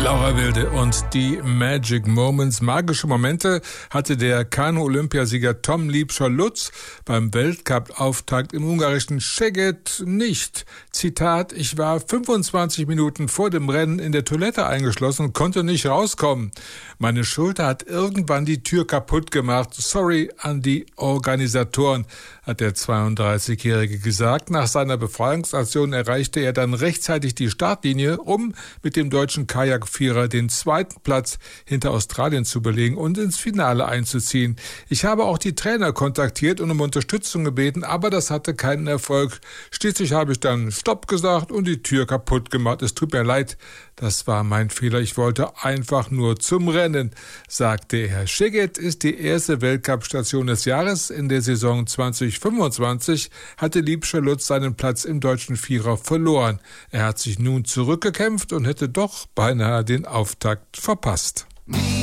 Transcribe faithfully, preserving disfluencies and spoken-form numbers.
Laura Wilde und die Magic Moments. Magische Momente hatte der Kanu-Olympiasieger Tom Liebscher-Lutz beim Weltcup-Auftakt im ungarischen Szeged nicht. Zitat: Ich war fünfundzwanzig Minuten vor dem Rennen in der Toilette eingeschlossen und konnte nicht rauskommen. Meine Schulter hat irgendwann die Tür kaputt gemacht. Sorry an die Organisatoren, hat der zweiunddreißigjährige gesagt. Nach seiner Befreiungsaktion erreichte er dann rechtzeitig die Startlinie, um mit dem deutschen Kajakvierer den zweiten Platz hinter Australien zu belegen und ins Finale einzuziehen. Ich habe auch die Trainer kontaktiert und um Unterstützung gebeten, aber das hatte keinen Erfolg. Schließlich habe ich dann Stopp gesagt und die Tür kaputt gemacht. Es tut mir leid, das war mein Fehler. Ich wollte einfach nur zum Rennen, sagte er. Szeged ist die erste Weltcup-Station des Jahres. In der Saison zwanzig fünfundzwanzig hatte Liebscher-Lutz seinen Platz im deutschen Vierer verloren. Er hat sich nun zurückgekämpft und hätte doch beinahe den Auftakt verpasst.